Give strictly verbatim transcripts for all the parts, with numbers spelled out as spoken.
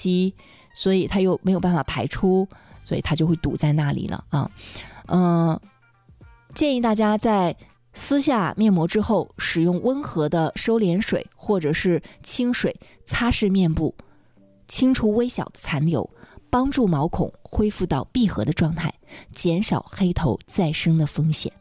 吸，所以它又没有办法排出，所以它就会堵在那里了啊。嗯，建议大家在撕下面膜之后，使用温和的收敛水或者是清水擦拭面部，清除微小的残留，帮助毛孔恢复到闭合的状态，减少黑头再生的风险。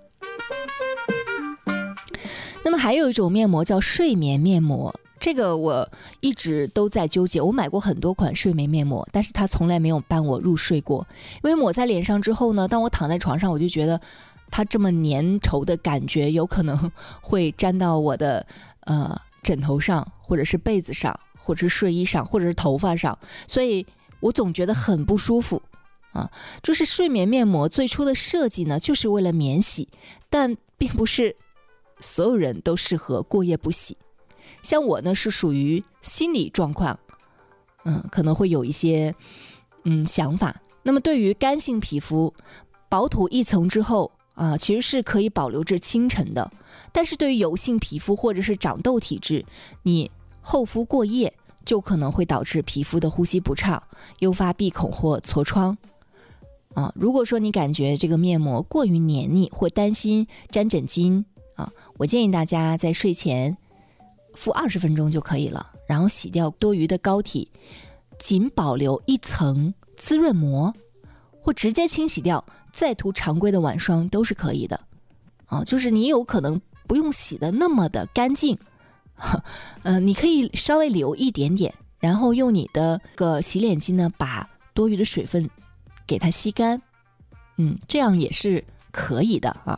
那么还有一种面膜叫睡眠面膜，这个我一直都在纠结，我买过很多款睡眠面膜，但是它从来没有伴我入睡过。因为抹在脸上之后呢，当我躺在床上，我就觉得它这么粘稠的感觉有可能会沾到我的呃枕头上，或者是被子上，或者是睡衣上，或者是头发上，所以我总觉得很不舒服啊。就是睡眠面膜最初的设计呢，就是为了免洗，但并不是所有人都适合过夜不洗。像我呢是属于心理状况，嗯，可能会有一些嗯想法。那么对于干性皮肤，薄涂一层之后啊，其实是可以保留着清晨的。但是对于油性皮肤或者是长痘体质，你厚敷过夜就可能会导致皮肤的呼吸不畅，诱发闭孔或痤疮。啊，如果说你感觉这个面膜过于黏腻或担心沾枕巾啊，我建议大家在睡前敷二十分钟就可以了，然后洗掉多余的膏体，仅保留一层滋润膜，或直接清洗掉，再涂常规的晚霜都是可以的。啊，就是你有可能不用洗的那么的干净，呃，你可以稍微留一点点，然后用你的个洗脸巾呢，把多余的水分给它吸干，嗯，这样也是可以的啊。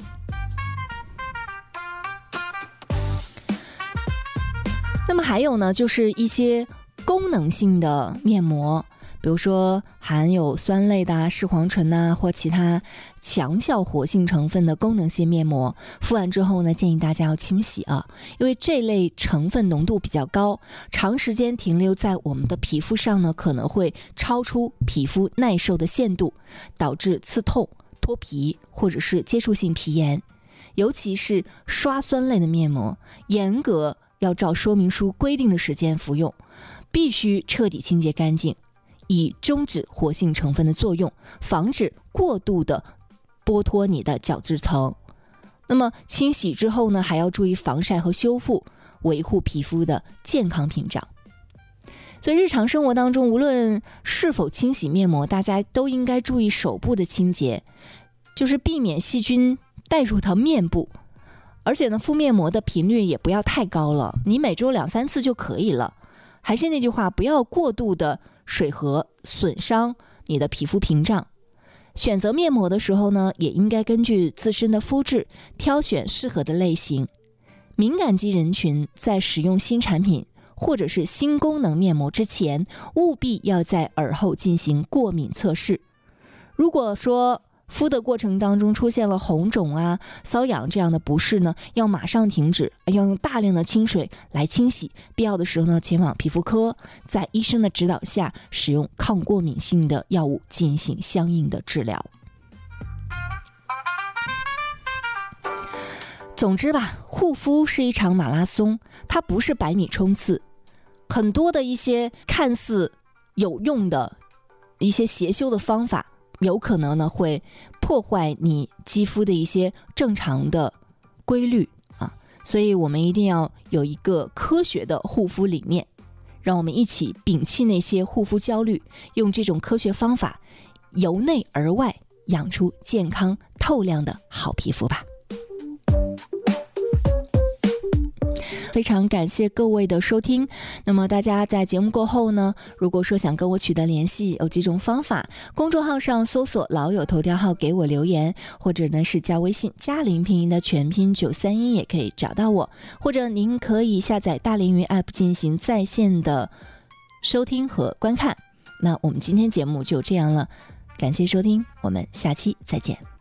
那么还有呢，就是一些功能性的面膜，比如说含有酸类的视黄醇啊，或其他强效活性成分的功能性面膜，敷完之后呢，建议大家要清洗啊，因为这类成分浓度比较高，长时间停留在我们的皮肤上呢，可能会超出皮肤耐受的限度，导致刺痛、脱皮或者是接触性皮炎。尤其是刷酸类的面膜，严格要照说明书规定的时间服用，必须彻底清洁干净，以终止活性成分的作用，防止过度的剥脱你的角质层。那么清洗之后呢，还要注意防晒和修复，维护皮肤的健康屏障。所以日常生活当中，无论是否清洗面膜，大家都应该注意手部的清洁，就是避免细菌带入到面部。而且呢，敷面膜的频率也不要太高了，你每周两三次就可以了。还是那句话，不要过度的水合，损伤你的皮肤屏障。选择面膜的时候呢，也应该根据自身的肤质挑选适合的类型。敏感肌人群在使用新产品或者是新功能面膜之前，务必要在耳后进行过敏测试。如果说敷的过程当中出现了红肿啊、瘙痒这样的不适呢，要马上停止，要用大量的清水来清洗，必要的时候呢，前往皮肤科，在医生的指导下使用抗过敏性的药物进行相应的治疗。总之吧，护肤是一场马拉松，它不是百米冲刺。很多的一些看似有用的一些邪修的方法，有可能呢会破坏你肌肤的一些正常的规律啊，所以我们一定要有一个科学的护肤理念，让我们一起摒弃那些护肤焦虑，用这种科学方法由内而外养出健康透亮的好皮肤吧。非常感谢各位的收听。那么大家在节目过后呢，如果说想跟我取得联系，有几种方法。公众号上搜索老友头条号给我留言，或者呢是加微信嘉陵拼音的全拼九三一也可以找到我，或者您可以下载大凌云 App 进行在线的收听和观看。那我们今天节目就这样了，感谢收听，我们下期再见。